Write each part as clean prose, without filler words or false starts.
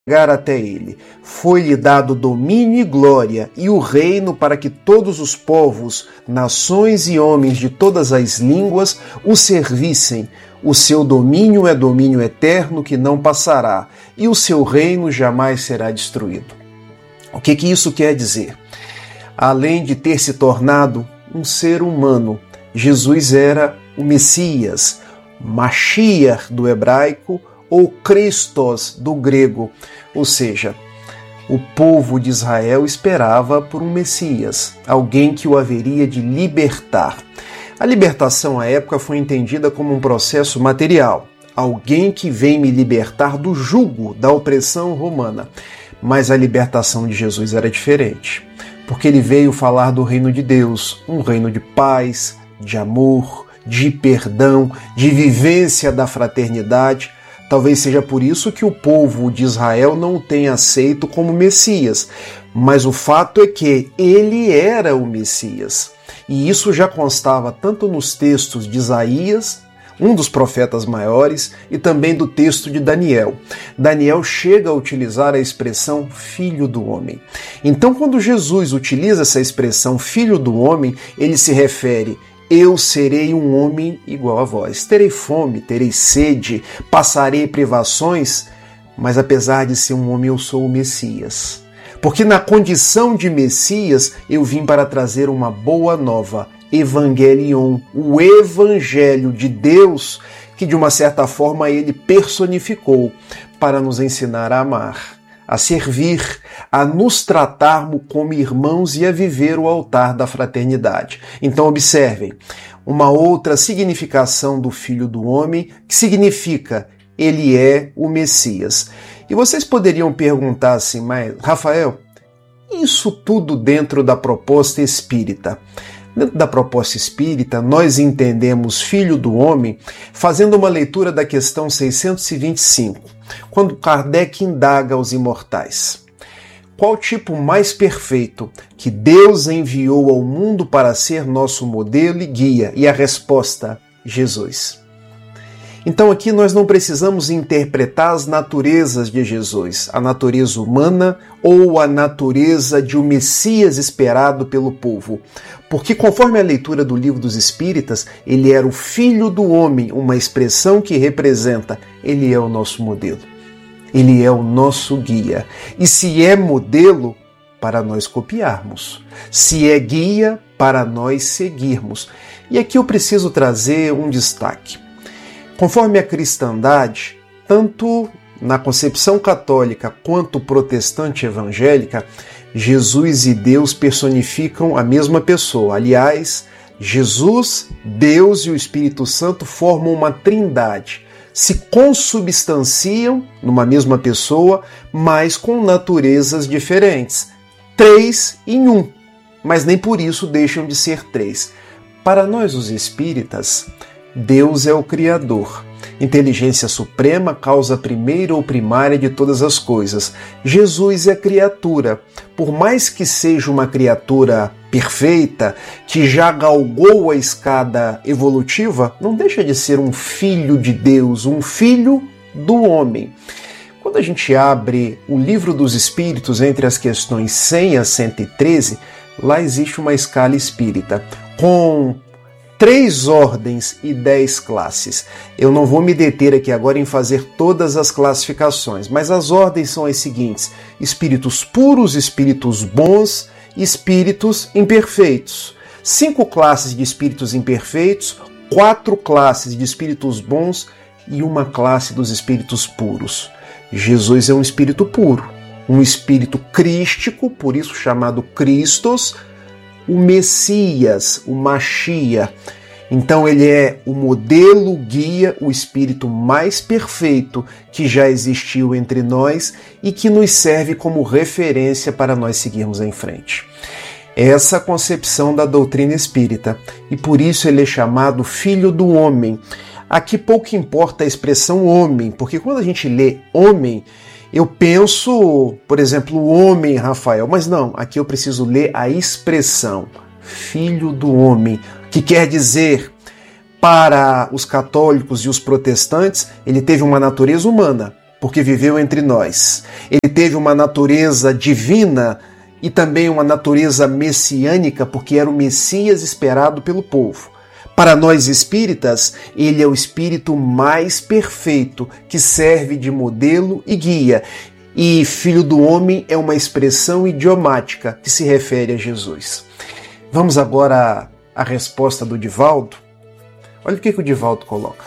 chegar até ele. Foi-lhe dado domínio e glória e o reino para que todos os povos, nações e homens de todas as línguas o servissem. O seu domínio é domínio eterno que não passará e o seu reino jamais será destruído. O que isso quer dizer? Além de ter se tornado um ser humano, Jesus era o Messias, Mashiach do hebraico ou Christos do grego, ou seja, o povo de Israel esperava por um Messias, alguém que o haveria de libertar. A libertação à época foi entendida como um processo material, alguém que vem me libertar do jugo da opressão romana. Mas a libertação de Jesus era diferente, porque ele veio falar do reino de Deus, um reino de paz, de amor, de perdão, de vivência da fraternidade. Talvez seja por isso que o povo de Israel não o tenha aceito como Messias, mas o fato é que ele era o Messias. E isso já constava tanto nos textos de Isaías, um dos profetas maiores, e também do texto de Daniel. Daniel chega a utilizar a expressão filho do homem. Então, quando Jesus utiliza essa expressão filho do homem, ele se refere: eu serei um homem igual a vós. Terei fome, terei sede, passarei privações, mas apesar de ser um homem, eu sou o Messias. Porque na condição de Messias, eu vim para trazer uma boa nova, Evangelion, o Evangelho de Deus, que de uma certa forma ele personificou para nos ensinar a amar, a servir, a nos tratarmos como irmãos e a viver o altar da fraternidade. Então observem, uma outra significação do Filho do Homem, que significa ele é o Messias. E vocês poderiam perguntar assim, mas Rafael, isso tudo dentro da proposta espírita? Dentro da proposta espírita, nós entendemos Filho do Homem fazendo uma leitura da questão 625, quando Kardec indaga aos imortais: qual tipo mais perfeito que Deus enviou ao mundo para ser nosso modelo e guia? E a resposta: Jesus. Então aqui nós não precisamos interpretar as naturezas de Jesus, a natureza humana ou a natureza de um Messias esperado pelo povo. Porque conforme a leitura do Livro dos Espíritas, ele era o Filho do Homem, uma expressão que representa, ele é o nosso modelo, ele é o nosso guia. E se é modelo, para nós copiarmos, se é guia, para nós seguirmos. E aqui eu preciso trazer um destaque. Conforme a cristandade, tanto na concepção católica quanto protestante evangélica, Jesus e Deus personificam a mesma pessoa. Aliás, Jesus, Deus e o Espírito Santo formam uma trindade. Se consubstanciam numa mesma pessoa, mas com naturezas diferentes. 3 em 1, mas nem por isso deixam de ser 3. Para nós, os espíritas, Deus é o Criador. Inteligência suprema, causa primeira ou primária de todas as coisas. Jesus é criatura. Por mais que seja uma criatura perfeita, que já galgou a escada evolutiva, não deixa de ser um filho de Deus, um filho do homem. Quando a gente abre o Livro dos Espíritos, entre as questões 100 a 113, lá existe uma escala espírita, com 3 ordens e 10 classes. Eu não vou me deter aqui agora em fazer todas as classificações, mas as ordens são as seguintes: espíritos puros, espíritos bons, espíritos imperfeitos. 5 classes de espíritos imperfeitos, 4 classes de espíritos bons e 1 classe dos espíritos puros. Jesus é um espírito puro, um espírito crístico, por isso chamado Christos, o Messias, o Mashiach. Então ele é o modelo, guia, o espírito mais perfeito que já existiu entre nós e que nos serve como referência para nós seguirmos em frente. Essa concepção da doutrina espírita, e por isso ele é chamado Filho do Homem. Aqui pouco importa a expressão homem, porque quando a gente lê homem, eu penso, por exemplo, o homem Rafael, mas não, aqui eu preciso ler a expressão Filho do Homem, que quer dizer, para os católicos e os protestantes, ele teve uma natureza humana, porque viveu entre nós. Ele teve uma natureza divina e também uma natureza messiânica, porque era o Messias esperado pelo povo. Para nós espíritas, ele é o espírito mais perfeito, que serve de modelo e guia. E Filho do Homem é uma expressão idiomática que se refere a Jesus. Vamos agora à resposta do Divaldo. Olha o que o Divaldo coloca.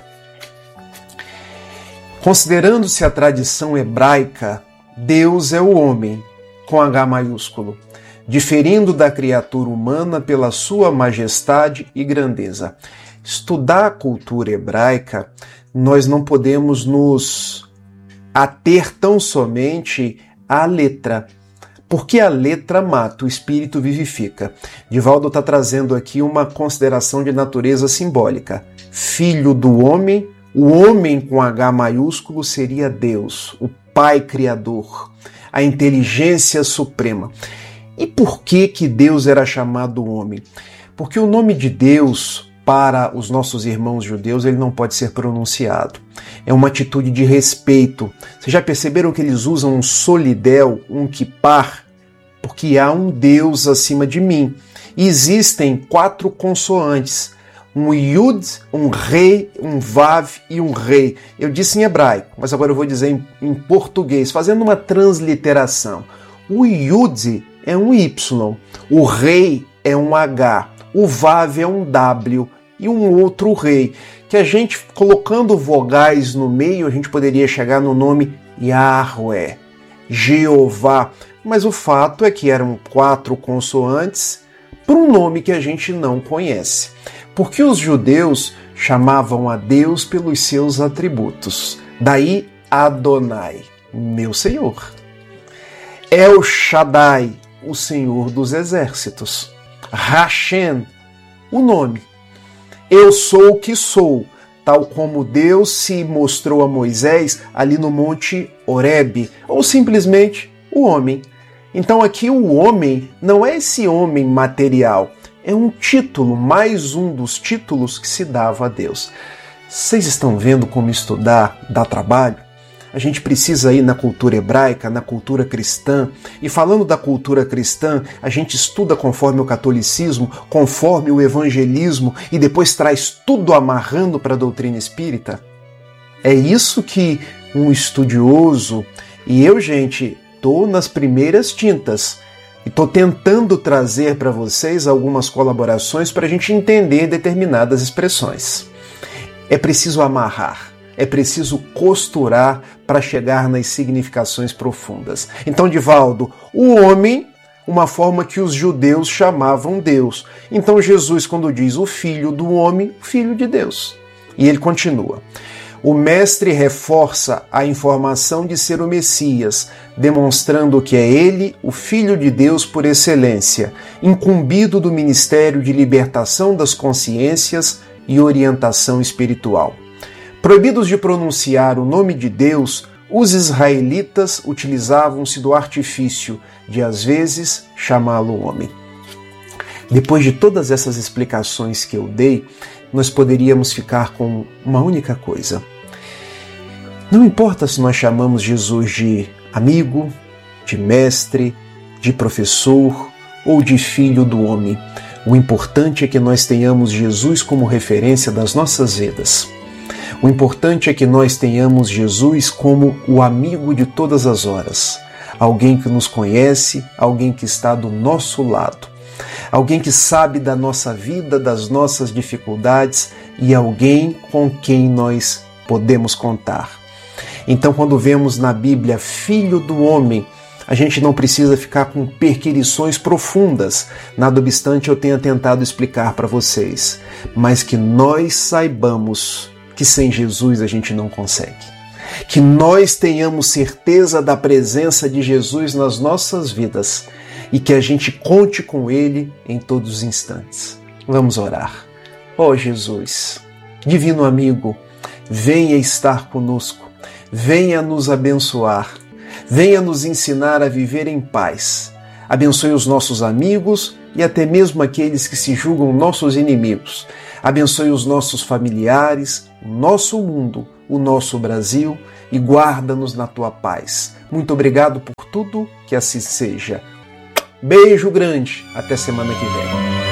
Considerando-se a tradição hebraica, Deus é o homem, com H maiúsculo, diferindo da criatura humana pela sua majestade e grandeza. Estudar a cultura hebraica, nós não podemos nos ater tão somente à letra, porque a letra mata, o espírito vivifica. Divaldo está trazendo aqui uma consideração de natureza simbólica. Filho do homem, o homem com H maiúsculo seria Deus, o Pai Criador, a inteligência suprema. E por que Deus era chamado homem? Porque o nome de Deus, para os nossos irmãos judeus, ele não pode ser pronunciado. É uma atitude de respeito. Vocês já perceberam que eles usam um solidel, um kipar? Porque há um Deus acima de mim. E existem 4 consoantes. Um Yud, um Rei, um Vav e um Rei. Eu disse em hebraico, mas agora eu vou dizer em português, fazendo uma transliteração. O Yud é um Y, o Rei é um H, o Vav é um W e um outro Rei, que a gente, colocando vogais no meio, a gente poderia chegar no nome Yahweh, Jeová, mas o fato é que eram 4 consoantes para um nome que a gente não conhece. Porque os judeus chamavam a Deus pelos seus atributos. Daí Adonai, meu Senhor. El Shaddai, o Senhor dos Exércitos. Hashem, o nome. Eu sou o que sou, tal como Deus se mostrou a Moisés ali no Monte Horebe, ou simplesmente o homem. Então aqui o homem não é esse homem material, é um título, mais um dos títulos que se dava a Deus. Vocês estão vendo como estudar dá trabalho? A gente precisa ir na cultura hebraica, na cultura cristã. E falando da cultura cristã, a gente estuda conforme o catolicismo, conforme o evangelismo e depois traz tudo amarrando para a doutrina espírita? É isso que um estudioso, e eu, gente, estou nas primeiras tintas, e estou tentando trazer para vocês algumas colaborações para a gente entender determinadas expressões. É preciso amarrar, é preciso costurar para chegar nas significações profundas. Então, Divaldo, o homem, uma forma que os judeus chamavam Deus. Então Jesus, quando diz o Filho do Homem, o Filho de Deus. E ele continua. O mestre reforça a informação de ser o Messias, demonstrando que é ele o Filho de Deus por excelência, incumbido do ministério de libertação das consciências e orientação espiritual. Proibidos de pronunciar o nome de Deus, os israelitas utilizavam-se do artifício de, às vezes, chamá-lo homem. Depois de todas essas explicações que eu dei, nós poderíamos ficar com uma única coisa. Não importa se nós chamamos Jesus de amigo, de mestre, de professor ou de filho do homem. O importante é que nós tenhamos Jesus como referência das nossas vidas. O importante é que nós tenhamos Jesus como o amigo de todas as horas. Alguém que nos conhece, alguém que está do nosso lado. Alguém que sabe da nossa vida, das nossas dificuldades e alguém com quem nós podemos contar. Então, quando vemos na Bíblia Filho do Homem, a gente não precisa ficar com perquirições profundas, nada obstante eu tenha tentado explicar para vocês, mas que nós saibamos que sem Jesus a gente não consegue. Que nós tenhamos certeza da presença de Jesus nas nossas vidas e que a gente conte com Ele em todos os instantes. Vamos orar. Ó Jesus, divino amigo, venha estar conosco. Venha nos abençoar, venha nos ensinar a viver em paz. Abençoe os nossos amigos e até mesmo aqueles que se julgam nossos inimigos. Abençoe os nossos familiares, o nosso mundo, o nosso Brasil e guarda-nos na tua paz. Muito obrigado por tudo, que assim seja. Beijo grande, até semana que vem.